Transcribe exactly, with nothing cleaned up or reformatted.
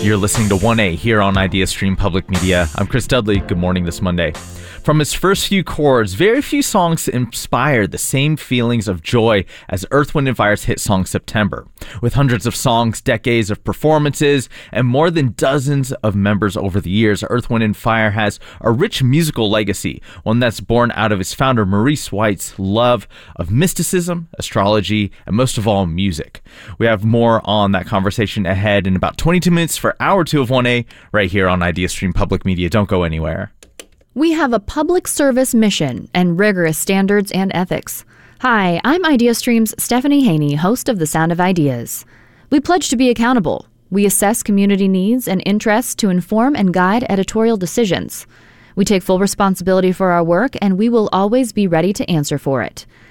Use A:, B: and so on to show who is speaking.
A: You're listening to one A here on IdeaStream Public Media. I'm Chris Dudley. Good morning this Monday. From its first few chords, very few songs inspired the same feelings of joy as Earth, Wind and Fire's hit song September. With hundreds of songs, decades of performances, and more than dozens of members over the years, Earth, Wind and Fire has a rich musical legacy, one that's born out of its founder Maurice White's love of mysticism, astrology, and most of all, music. We have more on that conversation ahead in about twenty-two minutes for hour two of one A right here on IdeaStream Public Media. Don't go anywhere.
B: We have a public service mission and rigorous standards and ethics. Hi, I'm IdeaStream's Stephanie Haney, host of The Sound of Ideas. We pledge to be accountable. We assess community needs and interests to inform and guide editorial decisions. We take full responsibility for our work, and we will always be ready to answer for it.